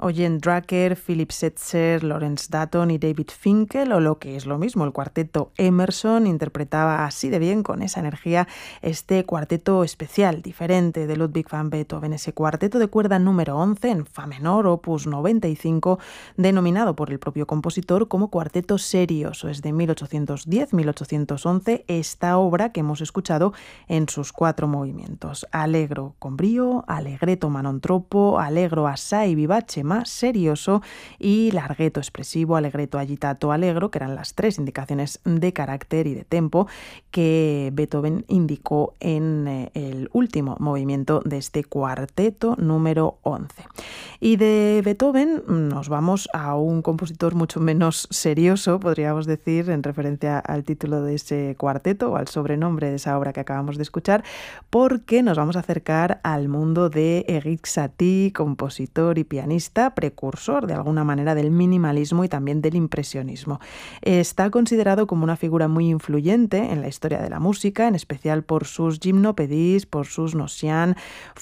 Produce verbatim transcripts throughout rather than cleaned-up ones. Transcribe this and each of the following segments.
Oyen Drucker, Philip Setzer, Lawrence Dutton y David Finkel, o lo que es lo mismo, el cuarteto Emerson interpretaba así de bien, con esa energía, este cuarteto especial, diferente de Ludwig van Beethoven, ese cuarteto de cuerda número once en fa menor, opus noventa y cinco, denominado por el propio compositor como cuarteto serioso. Es de mil ochocientos diez a mil ochocientos once esta obra que hemos escuchado en sus cuatro movimientos: allegro con brío, allegretto ma non troppo, allegro assai vivace ma serioso y larghetto expresivo, allegretto agitato allegro, que eran las tres indicaciones de carácter y de tempo que Beethoven indicó en eh, el último movimiento de este cuarteto número once. Y de Beethoven nos vamos a un compositor mucho menos serioso, podríamos decir, en referencia al título de ese cuarteto o al sobrenombre de esa obra que acabamos de escuchar, porque nos vamos a acercar al mundo de Erik Satie, compositor y pianista, precursor de alguna manera del minimalismo y también del impresionismo. Está considerado como una figura muy influyente en la historia de la música, en especial por sus gimnopédies, por sus nosian.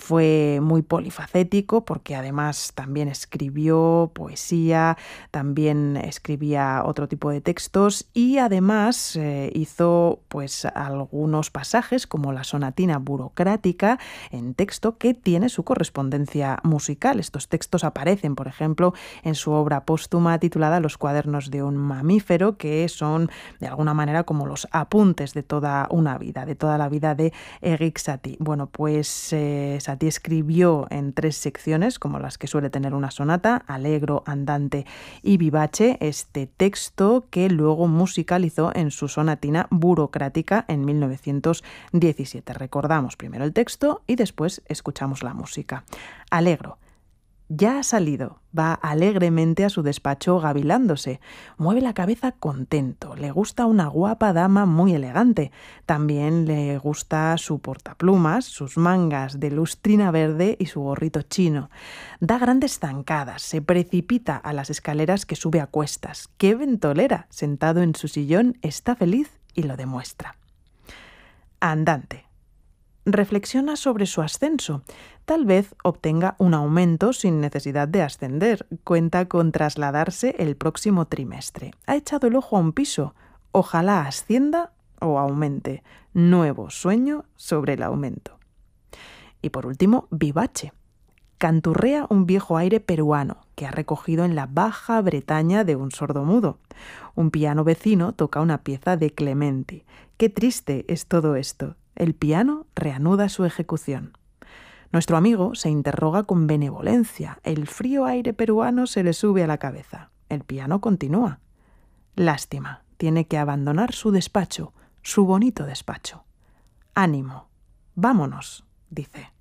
Fue muy polifacético porque además también escribió poesía, también escribía otro tipo de textos y además eh, hizo pues algunos pasajes como la sonatina burocrática en texto que tiene su correspondencia musical. Estos textos aparecen, por ejemplo, en su obra póstuma titulada Los cuadernos de un mamífero, que son de alguna manera como los apuntes de toda una vida, de toda la vida de Erik Satie. Bueno, pues eh, Satie escribió en tres secciones, como las que suele tener una sonata: allegro, andante y vivace, este texto que luego musicalizó en su sonatina burocrática en mil novecientos diecisiete. Recordamos primero el texto y después escuchamos la música. Allegro. Ya ha salido, va alegremente a su despacho gavilándose, mueve la cabeza contento, le gusta una guapa dama muy elegante, también le gusta su portaplumas, sus mangas de lustrina verde y su gorrito chino. Da grandes zancadas, se precipita a las escaleras que sube a cuestas. ¡Qué ventolera! Sentado en su sillón está feliz y lo demuestra. Andante. Reflexiona sobre su ascenso. Tal vez obtenga un aumento sin necesidad de ascender. Cuenta con trasladarse el próximo trimestre. Ha echado el ojo a un piso. Ojalá ascienda o aumente. Nuevo sueño sobre el aumento. Y por último, vivace. Canturrea un viejo aire peruano que ha recogido en la Baja Bretaña de un sordomudo. Un piano vecino toca una pieza de Clementi. Qué triste es todo esto. El piano reanuda su ejecución. Nuestro amigo se interroga con benevolencia. El frío aire peruano se le sube a la cabeza. El piano continúa. Lástima, tiene que abandonar su despacho, su bonito despacho. Ánimo, vámonos, dice.